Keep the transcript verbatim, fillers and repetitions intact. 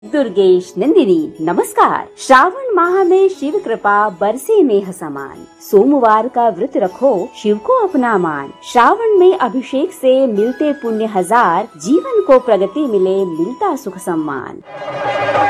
दुर्गेश नंदिनी नमस्कार। श्रावण माह में शिव कृपा बरसे नेह समान। सोमवार का व्रत रखो, शिव को अपना मान। श्रावण में अभिषेक से मिलते पुण्य हजार, जीवन को प्रगति मिले मिलता सुख सम्मान।